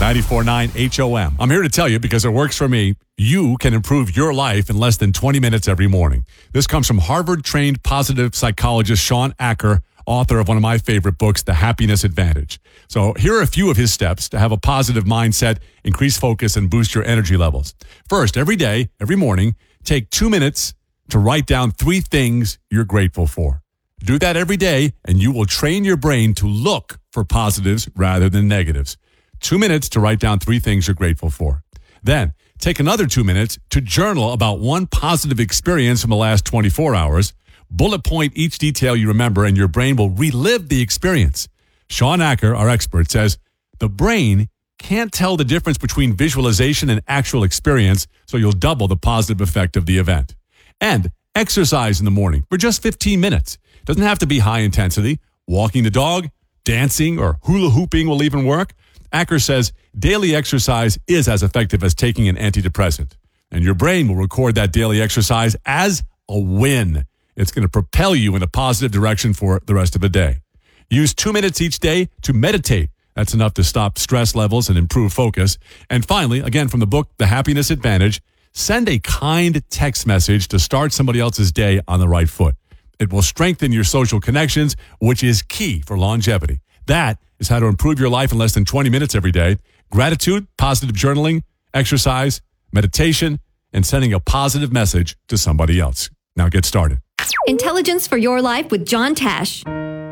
94.9 HOM. I'm here to tell you, because it works for me, you can improve your life in less than 20 minutes every morning. This comes from Harvard-trained positive psychologist Shawn Achor, author of one of my favorite books, The Happiness Advantage. So here are a few of his steps to have a positive mindset, increase focus, and boost your energy levels. First, every day, every morning, take 2 minutes to write down 3 things you're grateful for. Do that every day, and you will train your brain to look for positives rather than negatives. 2 minutes to write down 3 things you're grateful for. Then, take another 2 minutes to journal about one positive experience from the last 24 hours. Bullet point each detail you remember, and your brain will relive the experience. Shawn Achor, our expert, says the brain can't tell the difference between visualization and actual experience, so you'll double the positive effect of the event. And exercise in the morning for just 15 minutes. Doesn't have to be high intensity. Walking the dog, dancing, or hula hooping will even work. Achor says daily exercise is as effective as taking an antidepressant. And your brain will record that daily exercise as a win. It's going to propel you in a positive direction for the rest of the day. Use 2 minutes each day to meditate. That's enough to stop stress levels and improve focus. And finally, again from the book, The Happiness Advantage, send a kind text message to start somebody else's day on the right foot. It will strengthen your social connections, which is key for longevity. That is how to improve your life in less than 20 minutes every day. Gratitude, positive journaling, exercise, meditation, and sending a positive message to somebody else. Now get started. Intelligence for Your Life with John Tash.